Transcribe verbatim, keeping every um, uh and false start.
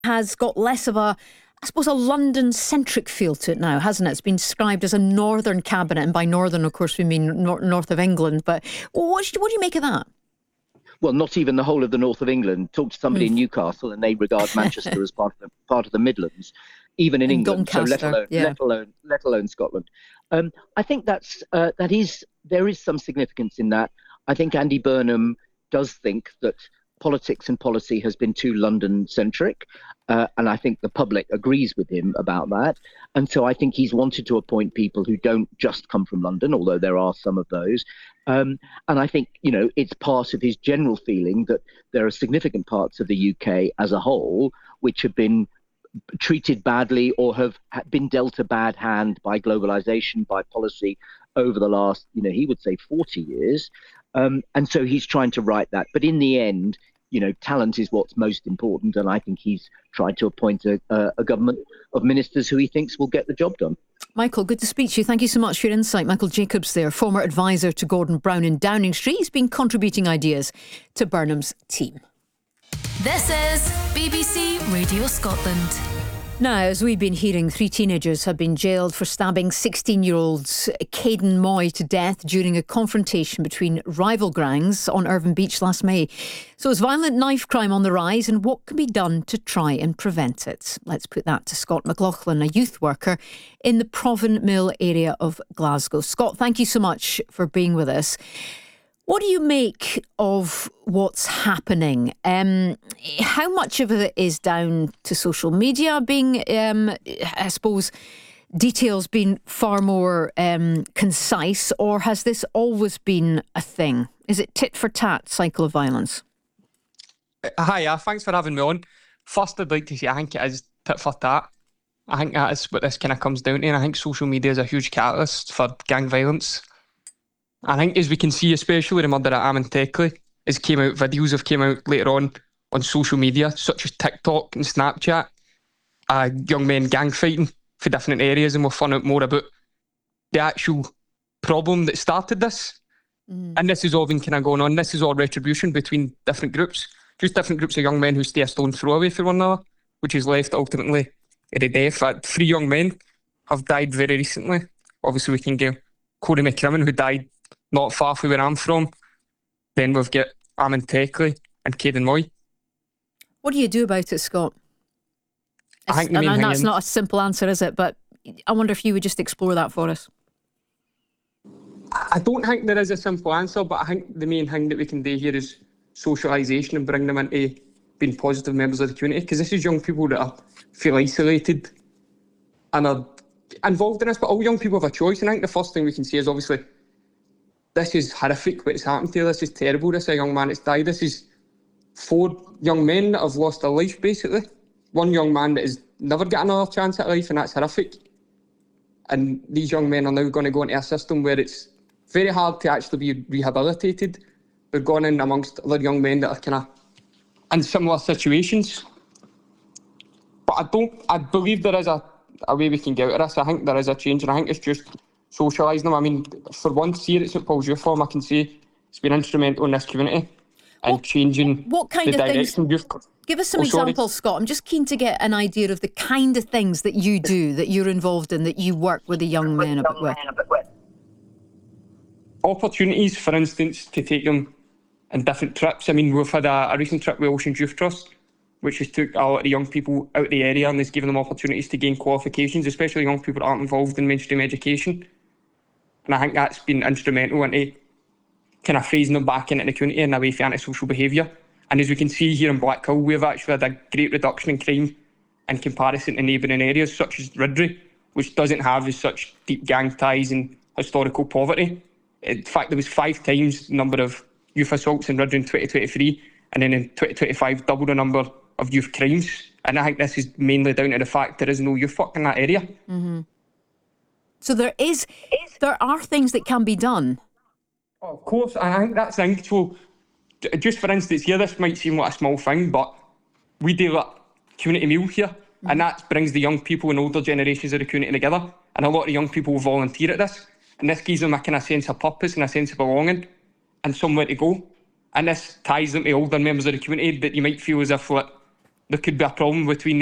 has got less of a, I suppose, a London-centric feel to it now, hasn't it? It's been described as a northern cabinet, and by northern, of course, we mean nor- north of England. But what, what do you make of that? Well, not even the whole of the north of England. Talk to somebody mm. in Newcastle, and they regard Manchester as part of the, part of the Midlands, even in and England. Doncaster, so let alone, yeah. let alone, let alone Scotland. Um, I think that's uh, that is there is some significance in that. I think Andy Burnham does think that politics and policy has been too London-centric, uh, and I think the public agrees with him about that. And so I think he's wanted to appoint people who don't just come from London, although there are some of those. Um, and I think, you know, it's part of his general feeling that there are significant parts of the U K as a whole which have been treated badly or have been dealt a bad hand by globalization, by policy over the last, you know, he would say forty years. Um, and so he's trying to right that. But in the end, you know, talent is what's most important. And I think he's tried to appoint a, a, a government of ministers who he thinks will get the job done. Michael, good to speak to you. Thank you so much for your insight. Michael Jacobs there, former advisor to Gordon Brown in Downing Street. He's been contributing ideas to Burnham's team. This is B B C Radio Scotland. Now, as we've been hearing, three teenagers have been jailed for stabbing sixteen-year-old Caden Moy to death during a confrontation between rival gangs on Irvine Beach last May. So is violent knife crime on the rise, and what can be done to try and prevent it? Let's put that to Scott McLaughlin, a youth worker in the Provan Mill area of Glasgow. Scott, thank you so much for being with us. What do you make of what's happening? Um, how much of it is down to social media being, um, I suppose, details being far more um, concise, or has this always been a thing? Is it tit for tat cycle of violence? Hiya, thanks for having me on. First, I'd like to say I think it is tit for tat. I think that is what this kind of comes down to, and I think social media is a huge catalyst for gang violence. I think, as we can see, especially the murder at Amentekli, as came out, videos have came out later on on social media, such as TikTok and Snapchat, uh, young men gang fighting for different areas, and we'll find out more about the actual problem that started this. Mm. And this is all been kind of going on. This is all retribution between different groups, just different groups of young men who stay a stone throw away from one another, which has left ultimately at a death. Uh, three young men have died very recently. Obviously, we can go Corey McCrimmon, who died not far from where I'm from. Then we've got Amentekli and Caden Moy. What do you do about it, Scott? I think the main and thing that's is, not a simple answer, is it? But I wonder if you would just explore that for us. I don't think there is a simple answer, but I think the main thing that we can do here is socialisation and bring them into being positive members of the community, because this is young people that are, feel isolated and are involved in this, but all young people have a choice. And I think the first thing we can say is, obviously, this is horrific what's happened here. This is terrible. This is a young man that's died. This is four young men that have lost their life, basically. One young man that has never got another chance at life, and that's horrific. And these young men are now going to go into a system where it's very hard to actually be rehabilitated. They're going in amongst other young men that are kind of in similar situations. But I don't, I believe there is a, a way we can get out of this. I think there is a change, and I think it's just socialising them. I mean, for once here at St Paul's Youth Forum, I can say it's been instrumental in this community and what, changing what kind the of direction. Things, give us some oh, examples, Scott. I'm just keen to get an idea of the kind of things that you do, that you're involved in, that you work with the young men a bit with. Opportunities, for instance, to take them on different trips. I mean, we've had a, a recent trip with Ocean Youth Trust, which has took a lot of the young people out of the area and has given them opportunities to gain qualifications, especially young people that aren't involved in mainstream education. And I think that's been instrumental into kind of phasing them back into the community and away from antisocial behaviour. And as we can see here in Blackhill, we've actually had a great reduction in crime in comparison to neighbouring areas such as Ridley, which doesn't have as such deep gang ties and historical poverty. In fact, there was five times the number of youth assaults in Ridley in twenty twenty-three, and then in twenty twenty-five double the number of youth crimes. And I think this is mainly down to the fact there is no youth work in that area. Mm-hmm. So there is, there are things that can be done. Oh, of course, and I think that's the thing. So, just for instance, here, this might seem like a small thing, but we do a community meal here, mm-hmm. and that brings the young people and older generations of the community together. And a lot of young people volunteer at this, and this gives them a kind of sense of purpose and a sense of belonging and somewhere to go. And this ties them to older members of the community that you might feel as if like, there could be a problem between